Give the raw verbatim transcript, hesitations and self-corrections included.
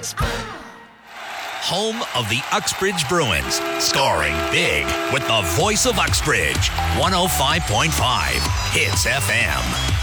Home of the Uxbridge Bruins, scoring big with the voice of Uxbridge, one oh five point five Hits F M.